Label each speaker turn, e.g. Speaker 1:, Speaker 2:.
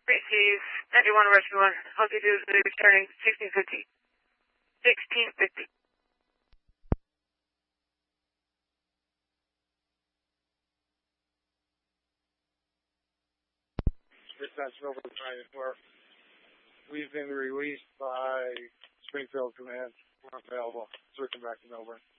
Speaker 1: Receive 91 Rescue 1. Altitude is returning 1650. 1650.
Speaker 2: Dispatch over the 94. We've been released by Springfield Command. We're available. Switching back to Melbourne.